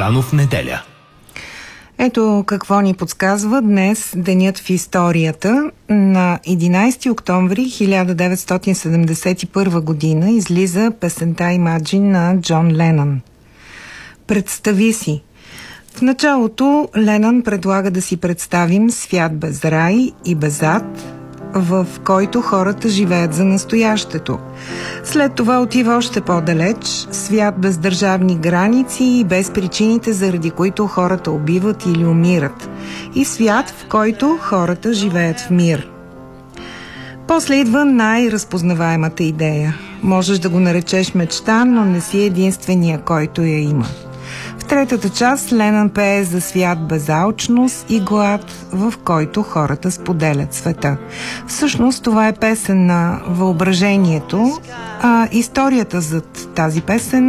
По-рано в неделя. Ето какво ни подсказва днес денят в историята. На 11 октомври 1971 година излиза песента Imagine на Джон Ленън. Представи си. В началото Ленън предлага да си представим свят без рай и без ад, в който хората живеят за настоящето. След това отива още по-далеч, свят без държавни граници и без причините, заради които хората убиват или умират. И свят, в който хората живеят в мир. После идва най-разпознаваемата идея. Можеш да го наречеш мечта, но не си единствения, който я има. В третата част Ленън пее за свят без алчност и глад, в който хората споделят света. Всъщност това е песен на въображението, а историята зад тази песен